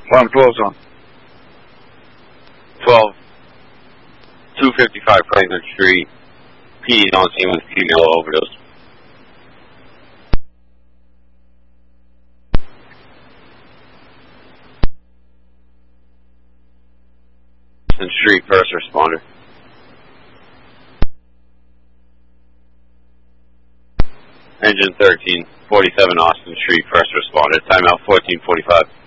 Farm 12's on. 12, 255 Franklin Street. PD on scene with female overdose. Street, first responder. Engine 13, 47 Austin Street, first responder. Timeout 14:45.